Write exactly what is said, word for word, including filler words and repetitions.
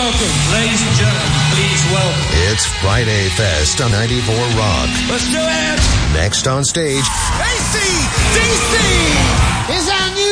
welcome, ladies and gentlemen, please welcome. It's Friday Fest on ninety-four Rock. Let's do it! Next on stage, A C D C is our new